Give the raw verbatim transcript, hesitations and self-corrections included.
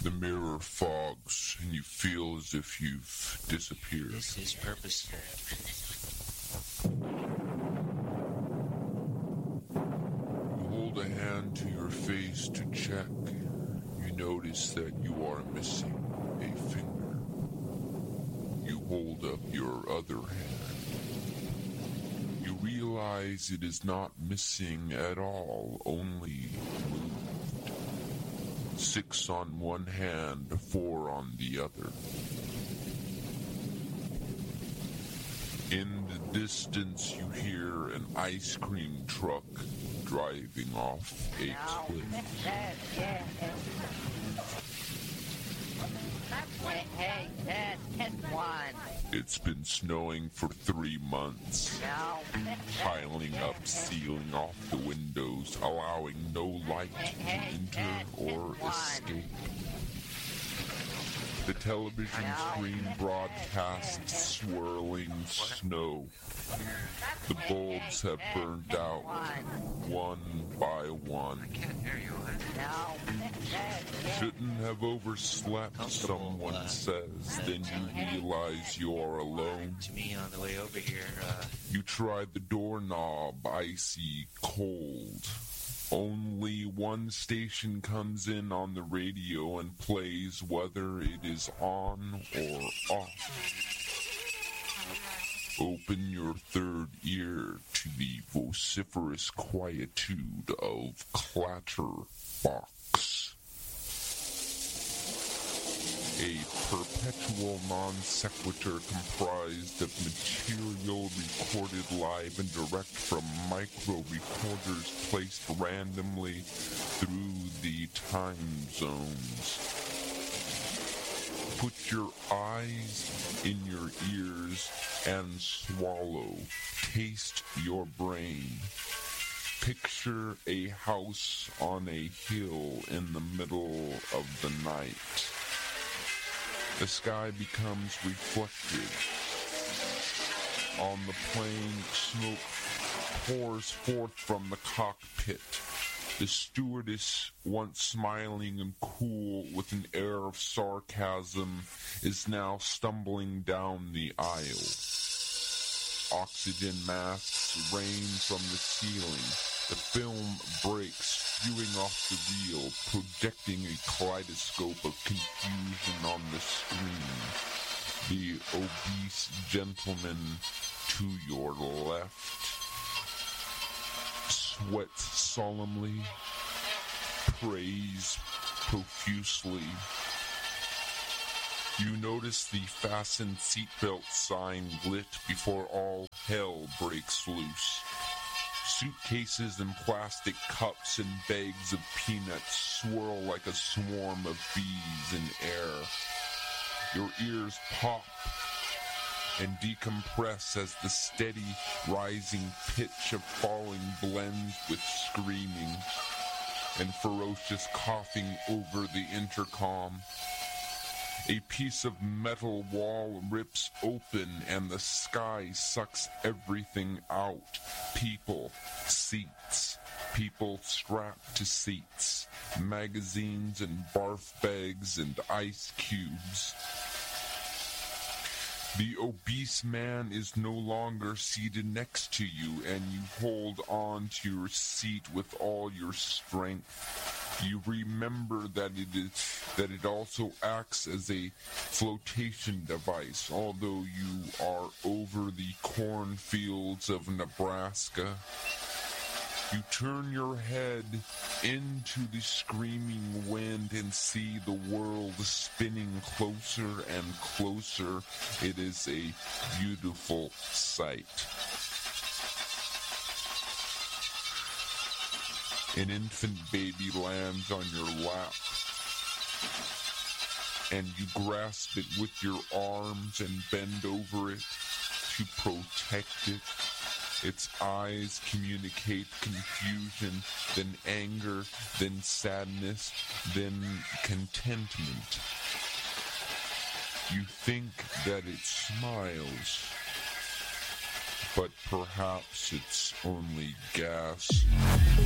The mirror fogs, and you feel as if you've disappeared. This is purposeful. You hold a hand to your face to check. You notice that you are missing a finger. You hold up your other hand. You realize it is not missing at all, only moved. Six on one hand, four on the other. In the distance, you hear an ice cream truck driving off a cliff. Hey, Ted, hit one. It's been snowing for three months, piling up, sealing off the windows, allowing no light to enter or escape. The television screen broadcasts swirling snow. The bulbs have burned out, one by one. Shouldn't have overslept, someone uh, says. Then you realize you are alone. To me on the way over here, uh, You try the doorknob, icy cold. Only one station comes in on the radio and plays whether it is on or off. Open your third ear to the vociferous quietude of Clatterbox. A perpetual non sequitur comprised of material recorded live and direct from micro recorders placed randomly through the time zones. Put your eyes in your ears and swallow. Taste your brain. Picture a house on a hill in the middle of the night. The sky becomes reflective. On the plane, smoke pours forth from the cockpit. The stewardess, once smiling and cool with an air of sarcasm, is now stumbling down the aisle. Oxygen masks rain from the ceiling. The film breaks, spewing off the reel, projecting a kaleidoscope of confusion on the screen. The obese gentleman to your left sweats solemnly, prays profusely. You notice the fastened seatbelt sign lit before all hell breaks loose. Suitcases and plastic cups and bags of peanuts swirl like a swarm of bees in air. Your ears pop and decompress as the steady rising pitch of falling blends with screaming and ferocious coughing over the intercom. A piece of metal wall rips open and the sky sucks everything out. People, seats, people strapped to seats, magazines and barf bags and ice cubes. The obese man is no longer seated next to you, and you hold on to your seat with all your strength. You remember that it is that it also acts as a flotation device, although you are over the cornfields of Nebraska. You turn your head into the screaming wind and see the world spinning closer and closer. It is a beautiful sight. An infant baby lands on your lap, and you grasp it with your arms and bend over it to protect it. Its eyes communicate confusion, then anger, then sadness, then contentment. You think that it smiles, but perhaps it's only gas.